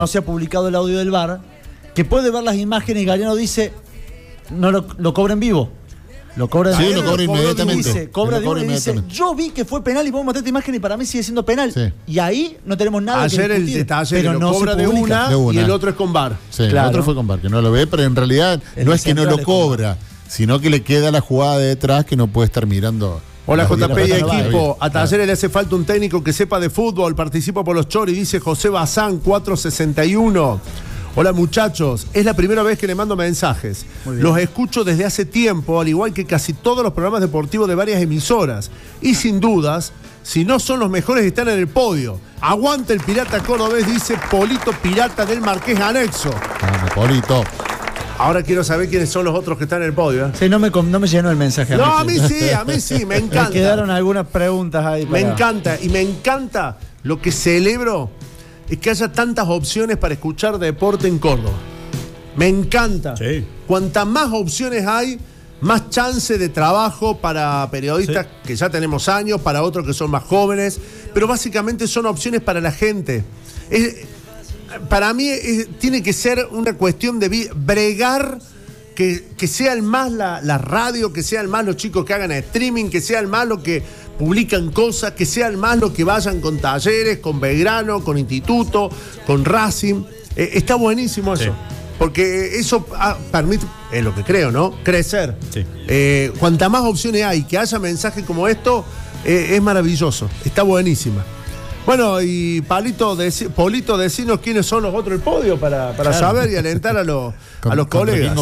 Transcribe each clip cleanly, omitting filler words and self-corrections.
no se ha publicado el audio del VAR, que puede ver las imágenes y Galeno dice, no lo cobra en vivo. Lo cobra, sí, lo cobra inmediatamente. Cobra de uno y dice, yo vi que fue penal y podemos meter esta imagen y para mí sigue siendo penal. Sí. Y ahí no tenemos nada ayer que discutir. Pero no cobra de una y el otro es con VAR. Sí, claro. El otro fue con VAR, que no lo ve, pero en realidad no es que no lo cobra, sino que le queda la jugada de detrás que no puede estar mirando. Hola JP y equipo, a Talleres le hace falta un técnico que sepa de fútbol, participa por los choris, dice José Bazán 461. Hola muchachos, es la primera vez que le mando mensajes. Los escucho desde hace tiempo, al igual que casi todos los programas deportivos de varias emisoras. Y sin dudas, si no son los mejores, están en el podio. Aguanta el Pirata Cordobés, dice Polito Pirata del Marqués Anexo. Vamos, Polito. Ahora quiero saber quiénes son los otros que están en el podio. Sí, no me llenó el mensaje. A mí sí, me encanta. Me quedaron algunas preguntas ahí. Me encanta lo que celebro. Es que haya tantas opciones para escuchar deporte en Córdoba. Me encanta. Sí. Cuantas más opciones hay, más chance de trabajo para periodistas que ya tenemos años, para otros que son más jóvenes, pero básicamente son opciones para la gente. Para mí tiene que ser una cuestión de bregar, que sean más la radio, que sean más los chicos que hagan streaming, que sean más los que publican cosas, que sean más los que vayan con Talleres, con Belgrano, con Instituto, con Racing. Está buenísimo eso. Sí. Porque eso permite, es lo que creo, ¿no? Crecer. Sí. Cuanta más opciones hay, que haya mensajes como esto, es maravilloso. Está buenísima. Bueno, y Polito, decinos quiénes son los otros del podio para saber y alentar a los colegas.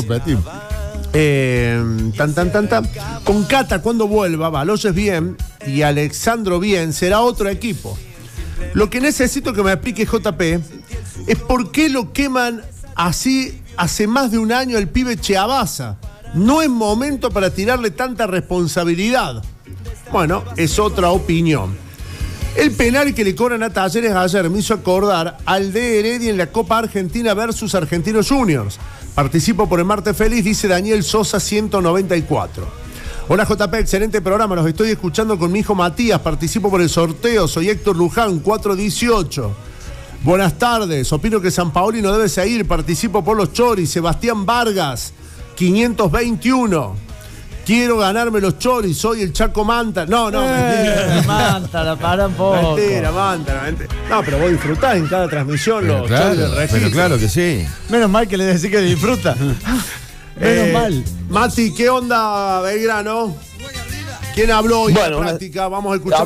Con Cata cuando vuelva, Baloyes bien y Alexandro bien, será otro equipo. Lo que necesito que me explique JP es por qué lo queman así hace más de un año el pibe Cheabaza. No es momento para tirarle tanta responsabilidad. Bueno, es otra opinión. El penal que le cobran a Talleres ayer me hizo acordar al de Heredia en la Copa Argentina versus Argentinos Juniors. Participo por el Martes Feliz, dice Daniel Sosa 194. Hola JP, excelente programa, los estoy escuchando con mi hijo Matías, participo por el sorteo, soy Héctor Luján 418. Buenas tardes, opino que San Paoli no debe seguir, participo por los choris, Sebastián Vargas 521. Quiero ganarme los choris, soy el Chaco Manta. No, mentira. Manta, para un poco. Mentira. No, pero vos disfrutás en cada transmisión los choris del registro. Pero claro que sí. Menos mal que le decís que disfruta. Menos mal. Mati, ¿qué onda, Belgrano? ¿Quién habló hoy en la práctica? Vamos a escuchar.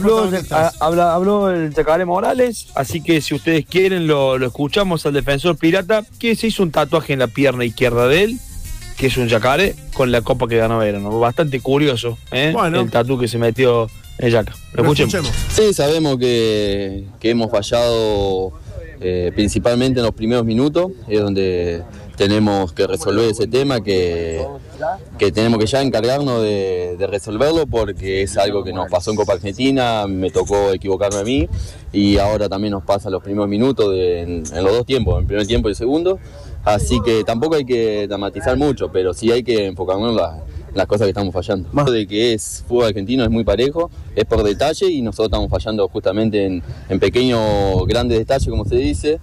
Habló el Chacaré Morales, así que si ustedes quieren lo escuchamos al defensor pirata, que se hizo un tatuaje en la pierna izquierda de él, que es un yacaré, con la copa que ganó Belgrano. Bastante curioso, bueno, el tatú que se metió en Yaca. Lo escuchemos. Sí, sabemos que hemos fallado principalmente en los primeros minutos, es donde tenemos que resolver ese tema, que tenemos que ya encargarnos de resolverlo, porque es algo que nos pasó en Copa Argentina, me tocó equivocarme a mí, y ahora también nos pasa los primeros minutos en los dos tiempos, en el primer tiempo y el segundo. Así que tampoco hay que dramatizar mucho, pero sí hay que enfocarnos en las cosas que estamos fallando. Más de que es fútbol argentino, es muy parejo, es por detalle, y nosotros estamos fallando justamente en pequeños, grandes detalles, como se dice,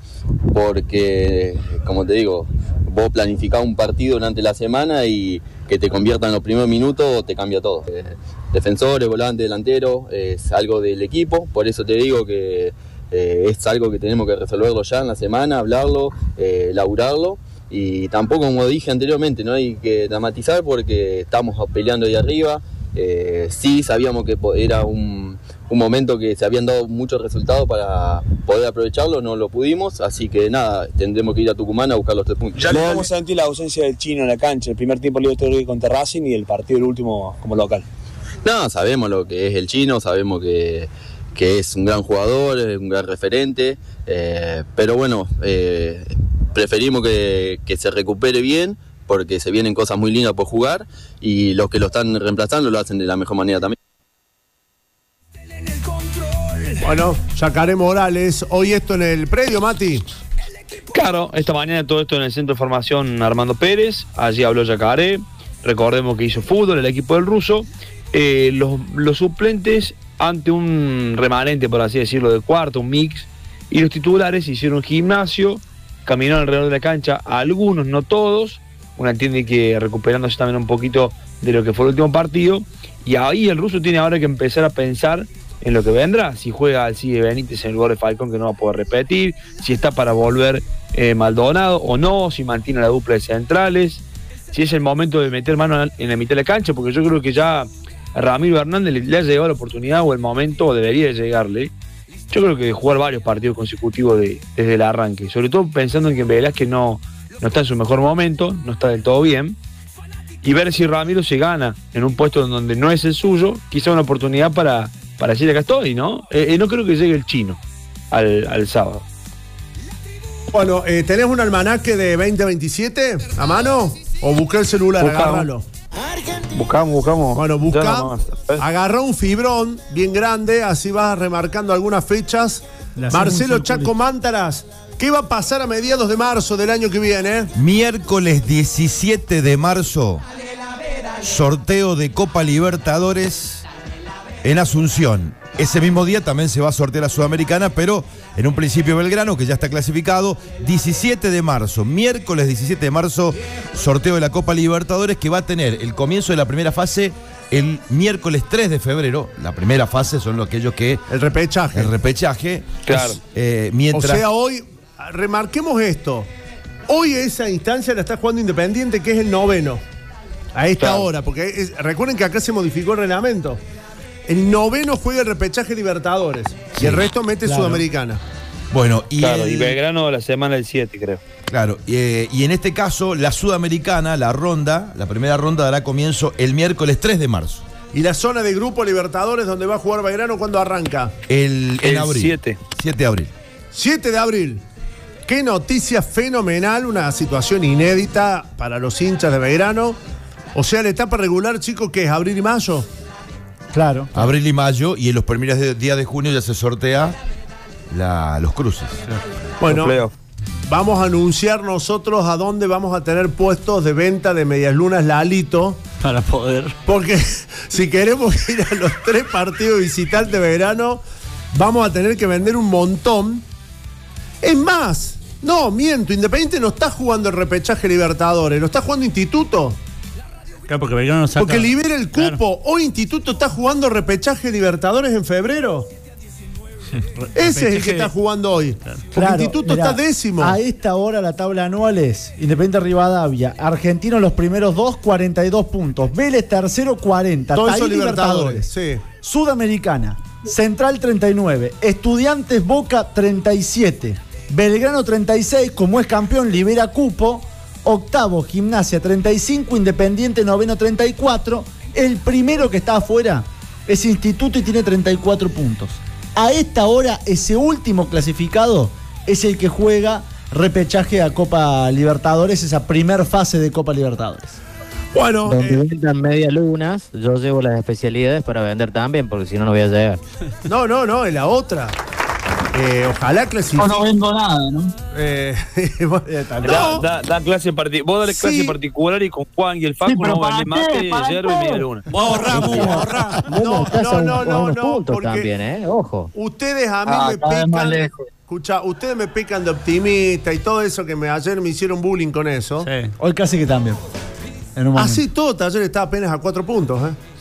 porque, como te digo, vos planificás un partido durante la semana y que te convierta en los primeros minutos te cambia todo. Defensores, volantes, delanteros, es algo del equipo, por eso te digo que es algo que tenemos que resolverlo ya en la semana, hablarlo, laburarlo, y tampoco, como dije anteriormente, no hay que dramatizar porque estamos peleando ahí arriba. Sí sabíamos que era un momento que se habían dado muchos resultados para poder aprovecharlo, no lo pudimos, así que nada, tendremos que ir a Tucumán a buscar los 3 puntos. Ya ¿Cómo sentir la ausencia del Chino en la cancha? El primer tiempo libre contra Racing y el partido el último como local. No, sabemos lo que es el Chino, sabemos que es un gran jugador, es un gran referente, pero bueno, preferimos que se recupere bien, porque se vienen cosas muy lindas por jugar, y los que lo están reemplazando lo hacen de la mejor manera también. Bueno, Chacaré Morales, hoy esto en el predio, Mati. Claro, esta mañana todo esto en el Centro de Formación Armando Pérez, allí habló Chacaré, recordemos que hizo fútbol, el equipo del ruso, los suplentes ante un remanente, por así decirlo, de cuarto, un mix, y los titulares hicieron gimnasio, caminaron alrededor de la cancha, algunos, no todos. Uno entiende que recuperándose también un poquito de lo que fue el último partido. Y ahí el ruso tiene ahora que empezar a pensar en lo que vendrá. Si juega Alcide Benítez en lugar de Falcón, que no va a poder repetir. Si está para volver Maldonado o no. Si mantiene la dupla de centrales. Si es el momento de meter mano en la mitad de la cancha. Porque yo creo que ya a Ramiro Hernández le ha llegado la oportunidad o el momento, o debería de llegarle. Yo creo que de jugar varios partidos consecutivos desde el arranque. Sobre todo pensando en que Velázquez no está en su mejor momento, no está del todo bien. Y ver si Ramiro se gana en un puesto donde no es el suyo, quizá una oportunidad para decir acá estoy, ¿no? No creo que llegue el chino al sábado. Bueno, ¿tenés un almanaque de 2027 a mano? ¿O busqué el celular? Agárralo. Buscamos. Bueno, busca, agarra un fibrón bien grande, así vas remarcando algunas fechas. Marcelo Chaco Mántaras, ¿qué va a pasar a mediados de marzo del año que viene? Miércoles 17 de marzo, sorteo de Copa Libertadores en Asunción. Ese mismo día también se va a sortear la Sudamericana, pero en un principio Belgrano, que ya está clasificado. 17 de marzo, miércoles 17 de marzo, sorteo de la Copa Libertadores, que va a tener el comienzo de la primera fase el miércoles 3 de febrero. La primera fase son aquellos que... El repechaje. Claro. O sea, hoy, remarquemos esto. Hoy esa instancia la está jugando Independiente, que es el noveno. A esta hora, porque recuerden que acá se modificó el reglamento. El noveno juega el repechaje Libertadores. Sí, y el resto mete Sudamericana. Bueno, y Belgrano la semana del 7, creo. Claro, y en este caso, la Sudamericana, la primera ronda dará comienzo el miércoles 3 de marzo. ¿Y la zona de grupo Libertadores donde va a jugar Belgrano cuándo arranca? En abril. 7 de abril. 7 de abril. Qué noticia fenomenal, una situación inédita para los hinchas de Belgrano. O sea, la etapa regular, chicos, ¿qué es? ¿Abril y mayo? Claro. Abril y mayo, y en los primeros días de junio ya se sortea los cruces. Bueno, vamos a anunciar nosotros a dónde vamos a tener puestos de venta de Medias Lunas Lalito. Para poder. Porque si queremos ir a los 3 partidos visitantes de verano, vamos a tener que vender un montón. Es más, no, miento, Independiente no está jugando el repechaje Libertadores, lo está jugando Instituto. Claro, porque Belgrano saca... Porque libera el cupo. Claro. Hoy Instituto está jugando repechaje Libertadores en febrero. Ese es el que está jugando hoy. Porque Instituto está 10º. A esta hora la tabla anual es Independiente Rivadavia, Argentino los primeros 2, 42 puntos. Vélez tercero, 40. Todo eso Libertadores. Sí. Sudamericana, Central 39, Estudiantes Boca 37, Belgrano 36, como es campeón libera cupo. Octavo, Gimnasia 35, Independiente noveno 34. El primero que está afuera es Instituto y tiene 34 puntos. A esta hora, ese último clasificado es el que juega repechaje a Copa Libertadores, esa primer fase de Copa Libertadores. Bueno, donde vendan medias lunas, yo llevo las especialidades para vender también, porque si no, no voy a llegar. No, es la otra. Ojalá clasifique. No vendo nada, ¿no? Da clase particular. Vos dale clase particular y con Juan y el Facu no vendés mate, hierro y media luna. Ahorramos. No, porque también, ojo. Ustedes a mí me pican. Escucha, ustedes me pican de optimista y todo eso que ayer me hicieron bullying con eso. Sí. Hoy casi que también. Así todo, Taller está apenas a 4 puntos,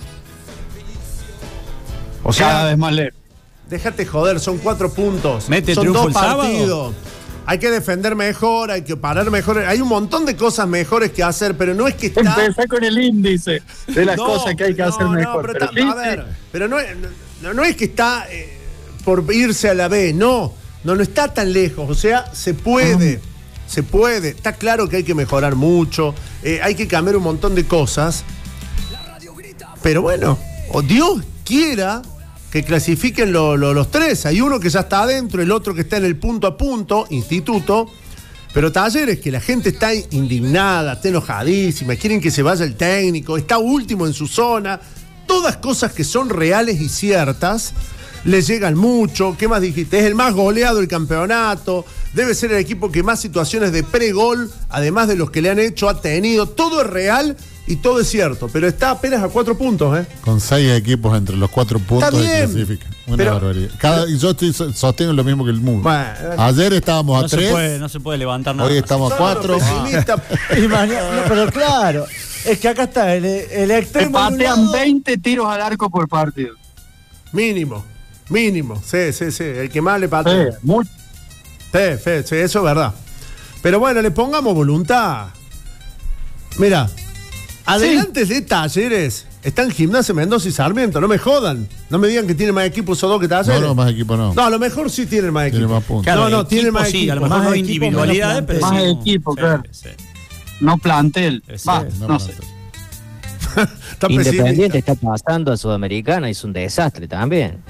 O sea, cada vez más lejos. Déjate joder, son 4 puntos. Son 2 partidos. Hay que defender mejor, hay que parar mejor. Hay un montón de cosas mejores que hacer, pero no es que está... Empecé con el índice de las cosas que hay que hacer mejor. Pero no es que está por irse a la B, no está tan lejos. O sea, se puede. Está claro que hay que mejorar mucho, hay que cambiar un montón de cosas. Pero bueno, o Dios quiera que clasifiquen los 3. Hay uno que ya está adentro, el otro que está en el punto a punto, Instituto. Pero Talleres, que la gente está indignada, está enojadísima, quieren que se vaya el técnico, está último en su zona. Todas cosas que son reales y ciertas, le llegan mucho. ¿Qué más dijiste? Es el más goleado del campeonato, debe ser el equipo que más situaciones de pre-gol, además de los que le han hecho, ha tenido. Todo es real y todo es cierto, pero está apenas a 4 puntos, ¿eh? Con 6 equipos entre los 4 puntos Está y bien, clasifica. Una pero- barbaridad. Yo sostengo lo mismo que el mundo. Bueno, Ayer estábamos a 3, No se puede levantar nada. hoy más. estamos a 4. pesimista. Y mañana, no, pero claro, es que acá está el Te extremo. de un patean lado. 20 tiros al arco por partido. Mínimo. Sí. El que más le patea. Mucho. Sí, eso es verdad. Pero bueno, le pongamos voluntad. Mira, adelante de Talleres están Gimnasia, Mendoza y Sarmiento. No me jodan. No me digan que tiene más equipos esos dos que Talleres. No, más equipo no. No, a lo mejor sí tienen más Tiene equipos. más puntos. Claro, no, tienen equipo más sí, equipos. a lo mejor más no equipo, individualidades, pero Más sí. equipo, Sí, claro. sí. No plantel. Va, No, no sé. Está Independiente pesimista. está pasando a Sudamericana, es un desastre también.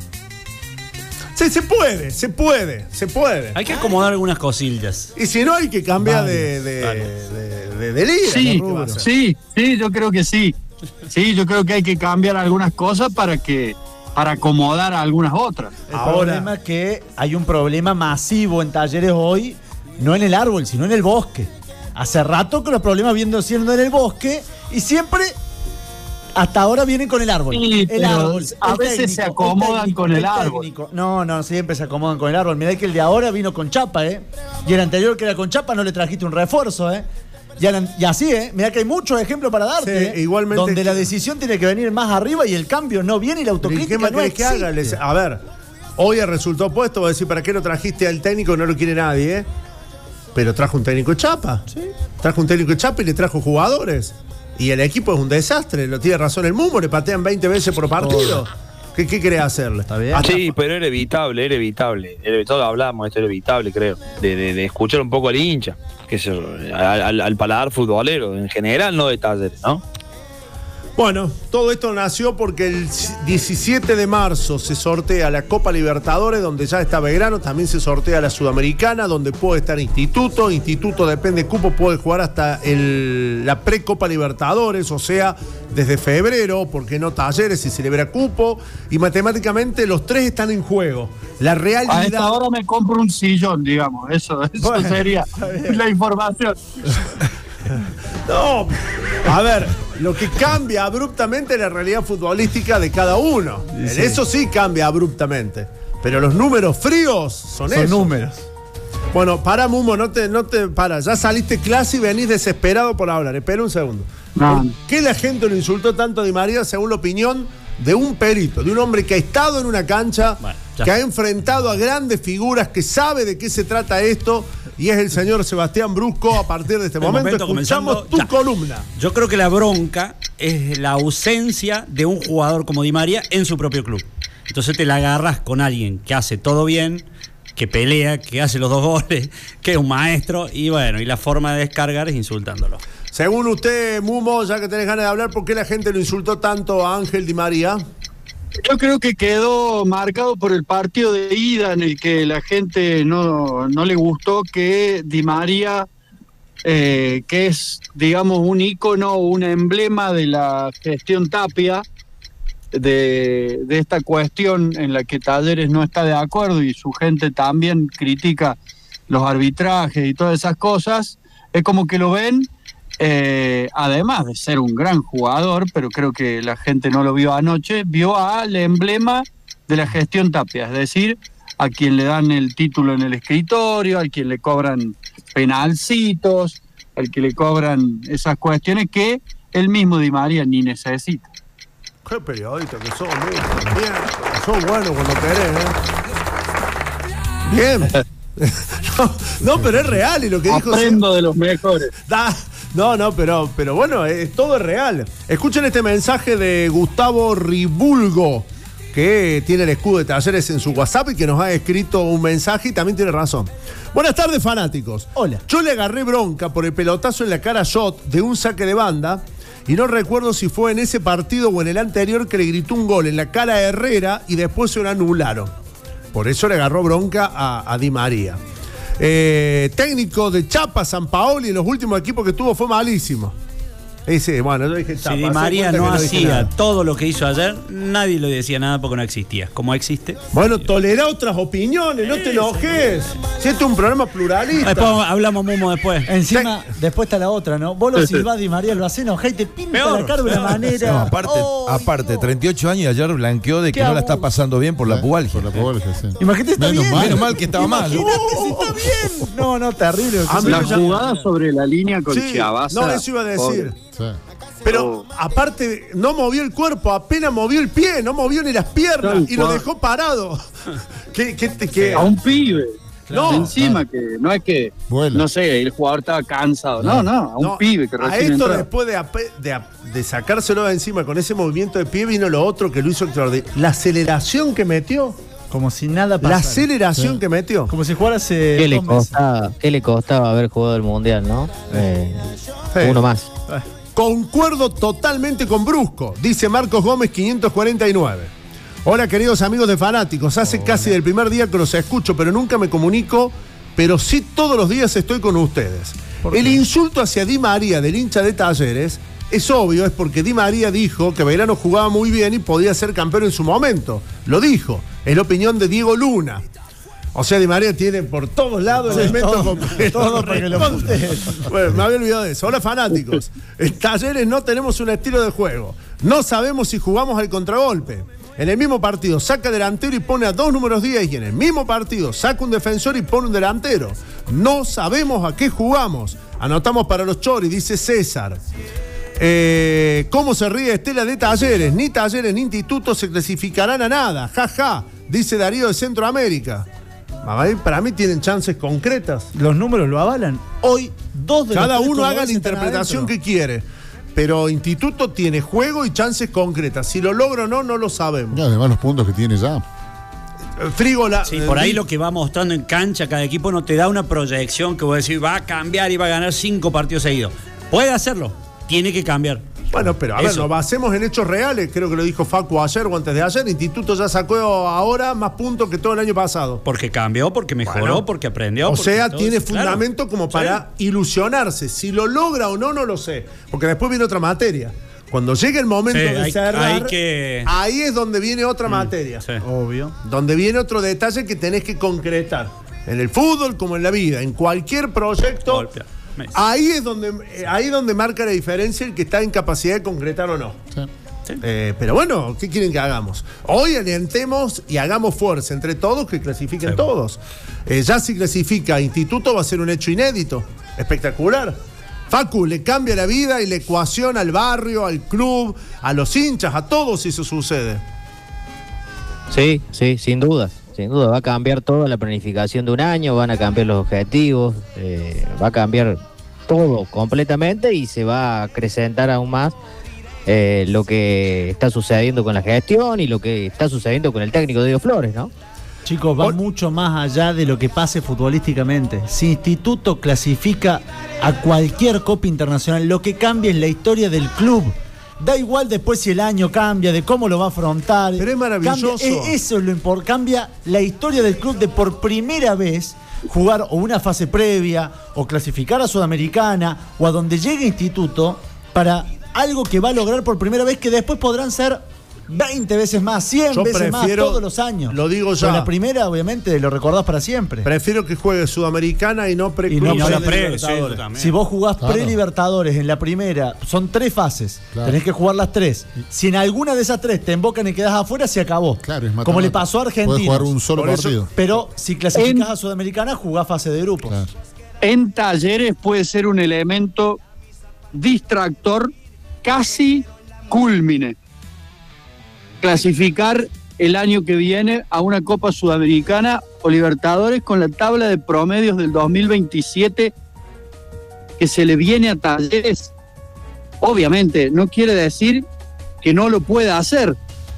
Sí, se puede. Hay que acomodar algunas cosillas. Y si no, hay que cambiar de liga. Sí, ¿no? ¿Qué va a hacer? sí, yo creo que sí. Sí, yo creo que hay que cambiar algunas cosas para acomodar a algunas otras. El Ahora- problema es que hay un problema masivo en Talleres hoy, no en el árbol, sino en el bosque. Hace rato que los problemas vienen siendo en el bosque y siempre, hasta ahora, vienen con el árbol. Sí, el pero árbol. a el veces técnico, se acomodan técnico, con el árbol. técnico. No, siempre se acomodan con el árbol. Mirá que el de ahora vino con chapa, ¿eh? Y el anterior que era con chapa no le trajiste un refuerzo, ¿eh? Y así, ¿eh? Mirá que hay muchos ejemplos para darte, Sí, igualmente donde que- la decisión tiene que venir más arriba y el cambio no viene y la ¿Pero ¿y qué autocrítica más no querés que existe. haga? A ver, hoy el resultado opuesto, va a decir, ¿para qué no trajiste al técnico? No lo quiere nadie, ¿eh? Pero trajo un técnico chapa. Sí. Trajo un técnico chapa y le trajo jugadores. Y el equipo es un desastre, lo tiene razón el Mumo, le patean 20 veces por partido. ¿Qué querés hacerle? Está bien. Sí, pero era evitable. Todos hablamos, esto era evitable, creo. De escuchar un poco al hincha, que se, al paladar futbolero, en general, no de Talleres, ¿no? Bueno, todo esto nació porque el 17 de marzo se sortea la Copa Libertadores, donde ya está Belgrano, también se sortea la Sudamericana, donde puede estar Instituto. Instituto, depende de cupo, puede jugar hasta la pre-Copa Libertadores, o sea, desde febrero, porque no Talleres, si se libera cupo, y matemáticamente los tres están en juego. La A esta realidad... hora me compro un sillón, digamos. Eso Bueno, sería la información. No, a ver, lo que cambia abruptamente es la realidad futbolística de cada uno. Sí. Eso sí cambia abruptamente. Pero los números fríos son esos. números. Bueno, para Mumo, no te para. Ya saliste clase y venís desesperado por hablar. Espera un segundo. No. ¿Por qué la gente lo insultó tanto a Di María según la opinión de un perito, de un hombre que ha estado en una cancha, Bueno, ya. que ha enfrentado a grandes figuras, que sabe de qué se trata esto, y es el señor Sebastián Brusco? A partir de este momento, escuchamos comenzando tu ya. columna. Yo creo que la bronca es la ausencia de un jugador como Di María en su propio club. Entonces te la agarras con alguien que hace todo bien, que pelea, que hace los 2 goles, que es un maestro, y bueno, y la forma de descargar es insultándolo. Según usted, Mumo, ya que tenés ganas de hablar, ¿por qué la gente lo insultó tanto a Ángel Di María? Yo creo que quedó marcado por el partido de ida en el que la gente no le gustó que Di María, que es, digamos, un ícono, un emblema de la gestión Tapia, de esta cuestión en la que Talleres no está de acuerdo y su gente también critica los arbitrajes y todas esas cosas, es como que lo ven, además de ser un gran jugador, pero creo que la gente no lo vio anoche, vio al emblema de la gestión Tapia, es decir, a quien le dan el título en el escritorio, al quien le cobran penalcitos, al que le cobran esas cuestiones que el mismo Di María ni necesita. Qué periodista que sos, amigo. Bien. Sos bueno cuando querés, ¿eh? Bien. No, pero es real y lo que dijo... Aprendo de los mejores. No, pero bueno, todo es real. Escuchen este mensaje de Gustavo Ribulgo, que tiene el escudo de Talleres en su WhatsApp y que nos ha escrito un mensaje y también tiene razón. Buenas tardes, fanáticos. Hola. Yo le agarré bronca por el pelotazo en la cara a Shot de un saque de banda y no recuerdo si fue en ese partido o en el anterior que le gritó un gol en la cara a Herrera y después se lo anularon. Por eso le agarró bronca a Di María. Técnico de Chapa, San Paoli, en los últimos equipos que tuvo fue malísimo. Ese, bueno, yo dije, Si Di María no hacía todo lo que hizo ayer, nadie le decía nada porque no existía. Como existe. Bueno, tolera otras opiniones, no te enojes. Si este es un programa pluralista. Después hablamos Mumo después. Encima, después está la otra, ¿no? Vos lo silbás Di María, lo hacés enojar y te pinta la cara de una manera. No, aparte, 38 años y ayer blanqueó de que no la está pasando bien por la pubalgia. Por la pubalgia, sí. Imagínate, está bien. Menos mal que estaba mal. Imagínate si está bien. No, terrible. La jugada sobre la línea con Chiavasa. No, eso iba a decir. Sí. Pero aparte, no movió el cuerpo, apenas movió el pie, no movió ni las piernas y lo dejó parado. ¿Qué? A un pibe. No, encima que no es que, no sé, el jugador estaba cansado. No, a un pibe que recién a esto entró. después de sacárselo de encima con ese movimiento de pie vino lo otro que lo hizo extraordinario. La aceleración que metió. Como si nada pasara. La aceleración que metió. Como si jugara hace ¿Qué le costaba haber jugado el Mundial, no? Uno más. Concuerdo totalmente con Brusco, dice Marcos Gómez 549. Hola queridos amigos de Fanáticos, hace casi del primer día que los escucho, pero nunca me comunico, pero sí todos los días estoy con ustedes. El insulto hacia Di María del hincha de Talleres es obvio, es porque Di María dijo que Belgrano jugaba muy bien y podía ser campeón en su momento. Lo dijo, es la opinión de Diego Luna. O sea, Di María tiene por todos lados elementos completos. Todo para que lo punte. Bueno, me había olvidado de eso. Hola, fanáticos. En Talleres no tenemos un estilo de juego. No sabemos si jugamos al contragolpe. En el mismo partido saca delantero y pone a 2 números 10 y en el mismo partido saca un defensor y pone un delantero. No sabemos a qué jugamos. Anotamos para los choris, dice César. ¿Cómo se ríe Estela de Talleres? Ni Talleres ni Instituto se clasificarán a nada. Ja, dice Darío de Centroamérica. Para mí tienen chances concretas. Los números lo avalan. Hoy, 2 de los Cada tres uno haga la están interpretación adentro. que quiere. Pero Instituto tiene juego y chances concretas. Si lo logra o no, no lo sabemos. Y además los puntos que tiene ya. Frígola. Sí, por ahí lo que va mostrando en cancha cada equipo no te da una proyección que vos decís va a cambiar y va a ganar 5 partidos seguidos. Puede hacerlo, tiene que cambiar. Bueno, pero a ver, lo basemos en hechos reales. Creo que lo dijo Facu ayer o antes de ayer. Instituto ya sacó ahora más puntos que todo el año pasado. Porque cambió, porque mejoró, porque aprendió. O sea, todo tiene eso, fundamento como para ilusionarse. Si lo logra o no, no lo sé. Porque después viene otra materia. Cuando llegue el momento de cerrar, ahí es donde viene otra materia. Sí. Obvio. Donde viene otro detalle que tenés que concretar. En el fútbol como en la vida. En cualquier proyecto. Golpea. Ahí es donde marca la diferencia el que está en capacidad de concretar o no. Sí. Pero bueno, ¿qué quieren que hagamos? Hoy alientemos y hagamos fuerza entre todos que clasifiquen todos. Ya si clasifica Instituto va a ser un hecho inédito, espectacular. Facu, le cambia la vida y la ecuación al barrio, al club, a los hinchas, a todos si eso sucede. Sí, sin duda. Sin duda, va a cambiar toda la planificación de un año, van a cambiar los objetivos, va a cambiar todo completamente y se va a acrecentar aún más lo que está sucediendo con la gestión y lo que está sucediendo con el técnico Diego Flores, ¿no? Chicos, va mucho más allá de lo que pase futbolísticamente. Si Instituto clasifica a cualquier Copa Internacional, lo que cambia es la historia del club. Da igual después si el año cambia, de cómo lo va a afrontar. Pero es maravilloso. Eso es lo importante. Cambia la historia del club de por primera vez jugar o una fase previa o clasificar a Sudamericana o a donde llegue Instituto para algo que va a lograr por primera vez que después podrán ser 20 veces más, 100 veces más, todos los años. Lo digo ya. Pero la primera, obviamente, lo recordás para siempre. Prefiero que juegue Sudamericana y no pre-club. Si vos jugás pre-Libertadores en la primera, son 3 fases. Tenés que jugar las 3. Si en alguna de esas 3 te embocan y quedás afuera, se acabó. Claro, es como le pasó a Argentina. Podés jugar un solo partido. Pero si clasificás a Sudamericana, jugás fase de grupos. Claro. En Talleres puede ser un elemento distractor casi cúlmine. Clasificar el año que viene a una Copa Sudamericana o Libertadores con la tabla de promedios del 2027 que se le viene a Talleres. Obviamente, no quiere decir que no lo pueda hacer,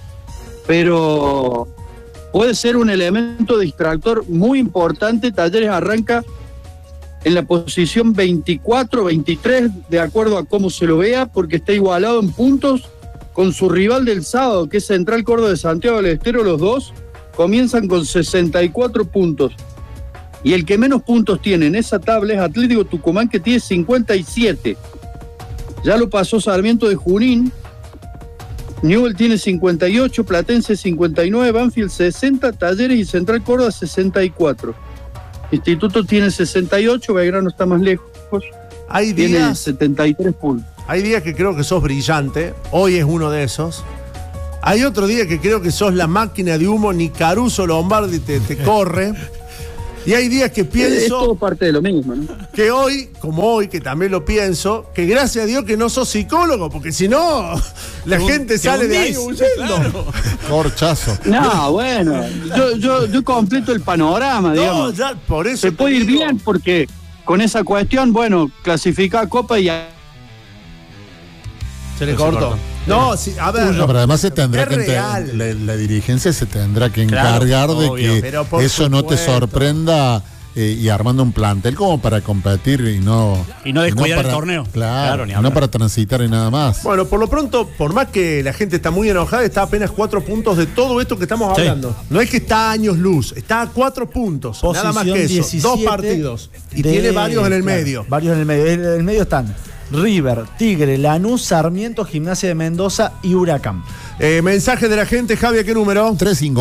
pero puede ser un elemento distractor muy importante. Talleres arranca en la posición 24, 23, de acuerdo a cómo se lo vea, porque está igualado en puntos con su rival del sábado, que es Central Córdoba de Santiago del Estero. Los dos comienzan con 64 puntos. Y el que menos puntos tiene en esa tabla es Atlético Tucumán, que tiene 57. Ya lo pasó Sarmiento de Junín. Newell tiene 58, Platense 59, Banfield 60, Talleres y Central Córdoba 64. Instituto tiene 68, Belgrano está más lejos. Tiene 73 puntos. Hay días que creo que sos brillante, hoy es uno de esos. Hay otro día que creo que sos la máquina de humo, ni Caruso Lombardi te corre. Y hay días que pienso... Es todo parte de lo mismo, ¿no? Que hoy, como hoy, que también lo pienso, que gracias a Dios que no sos psicólogo, porque si no, la gente sale de ahí huyendo. Claro. Corchazo. No, bueno, yo completo el panorama, digamos. Ya, por eso se puede ir bien, porque con esa cuestión, bueno, clasifica a Copa y ya... Se le cortó. No, sí, a ver. No, pero además se tendrá que la dirigencia se tendrá que encargar de que eso no te sorprenda y armando un plantel como para competir y no descuidar el torneo. Claro, no para transitar y nada más. Bueno, por lo pronto, por más que la gente está muy enojada, está a apenas 4 puntos de todo esto que estamos hablando. No es que está a años luz, está a 4 puntos. Posición nada más que eso. 2 partidos. Y tiene varios en el medio. Varios en el medio. En el medio están River, Tigre, Lanús, Sarmiento, Gimnasia de Mendoza y Huracán. Mensaje de la gente, Javi, ¿a qué número?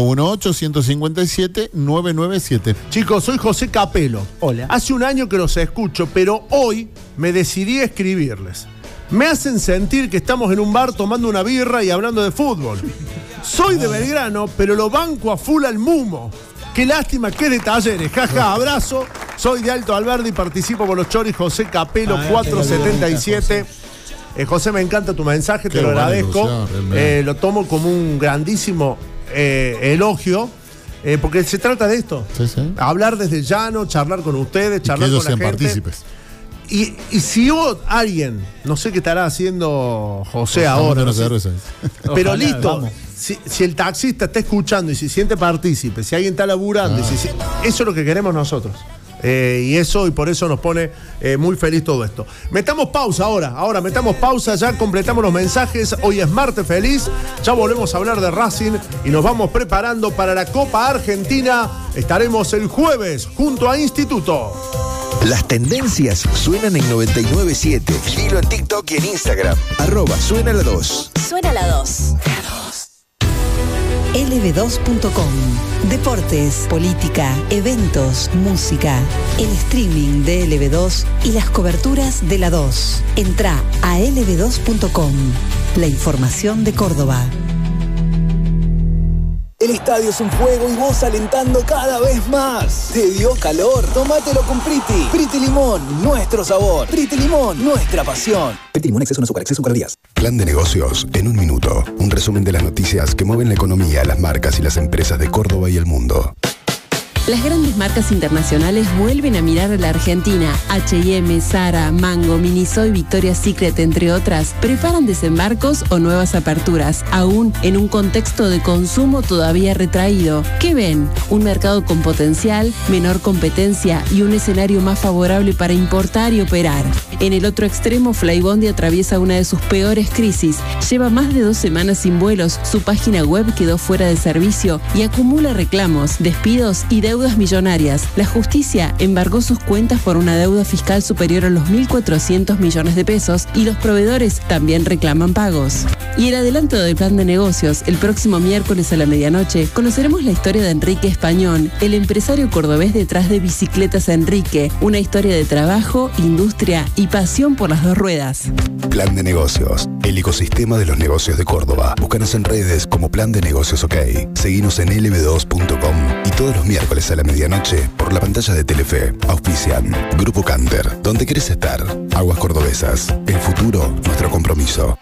3518-157-997. Chicos, soy José Capelo. Hola. Hace un año que los escucho, pero hoy me decidí a escribirles. Me hacen sentir que estamos en un bar tomando una birra y hablando de fútbol. Soy de Belgrano, pero lo banco a full al Mumo. Qué lástima que de Talleres. Jaja, abrazo. Soy de Alto Alberdi y participo por los Choris. José Capelo, 477. José, me encanta tu mensaje, te lo agradezco. Lo tomo como un grandísimo elogio, porque se trata de esto. Sí, sí. Hablar desde el llano, charlar con ustedes, charlar con la gente. Partícipes. Y si alguien, no sé qué estará haciendo José ahora. No sé, pero ojalá, listo. Si el taxista está escuchando y se siente partícipe, si alguien está laburando, eso es lo que queremos nosotros. Y por eso nos pone muy feliz todo esto. Metamos pausa ahora metamos pausa, ya completamos los mensajes. Hoy es martes feliz, ya volvemos a hablar de Racing y nos vamos preparando para la Copa Argentina. Estaremos el jueves junto a Instituto. Las tendencias suenan en 99.7. Seguilo en TikTok y en Instagram. @suena la 2. Suena la 2. lb2.com. Deportes, política, eventos, música, el streaming de LB2 y las coberturas de la 2. Entrá a lb2.com. La información de Córdoba. El estadio es un juego y vos alentando cada vez más. ¿Te dio calor? Tómatelo con Priti. Priti Limón, nuestro sabor. Priti Limón, nuestra pasión. Priti Limón, exceso en azúcar, exceso en calorías. Plan de negocios en un minuto. Un resumen de las noticias que mueven la economía, las marcas y las empresas de Córdoba y el mundo. Las grandes marcas internacionales vuelven a mirar a la Argentina. H&M, Zara, Mango, Miniso y Victoria's Secret, entre otras, preparan desembarcos o nuevas aperturas, aún en un contexto de consumo todavía retraído. ¿Qué ven? Un mercado con potencial, menor competencia y un escenario más favorable para importar y operar. En el otro extremo, Flybondi atraviesa una de sus peores crisis. Lleva más de 2 semanas sin vuelos, su página web quedó fuera de servicio y acumula reclamos, despidos y deudas millonarias. La justicia embargó sus cuentas por una deuda fiscal superior a los 1.400 millones de pesos y los proveedores también reclaman pagos. Y el adelanto del plan de negocios, el próximo miércoles a la medianoche, conoceremos la historia de Enrique Españón, el empresario cordobés detrás de Bicicletas Enrique, una historia de trabajo, industria y pasión por las 2 ruedas. Plan de negocios, el ecosistema de los negocios de Córdoba. Búscanos en redes como Plan de Negocios OK. Seguinos en lb2.com y todos los miércoles a la medianoche por la pantalla de Telefe. Auspician Grupo Canter, donde querés estar. Aguas Cordobesas, el futuro, nuestro compromiso.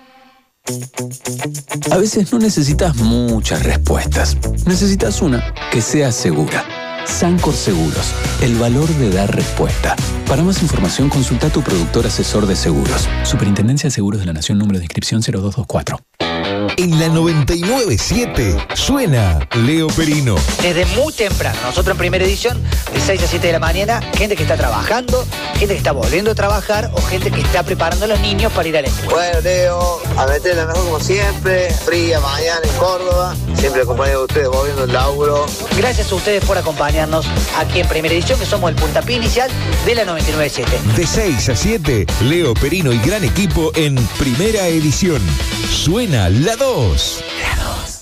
A veces no necesitas muchas respuestas. Necesitas una que sea segura. Sancor Seguros, el valor de dar respuesta. Para más información, consulta a tu productor asesor de seguros. Superintendencia de Seguros de la Nación, número de inscripción 0224. En la 99.7 suena Leo Perino. Desde muy temprano, nosotros en primera edición, de 6 a 7 de la mañana, gente que está trabajando, gente que está volviendo a trabajar o gente que está preparando a los niños para ir a la escuela. Bueno, Leo, a meterle mejor como siempre, fría mañana en Córdoba, siempre acompañado de ustedes volviendo el laburo. Gracias a ustedes por acompañarnos aquí en primera edición, que somos el puntapié inicial de la 99.7. De 6 a 7, Leo Perino y gran equipo en primera edición. Suena la 2. La 2.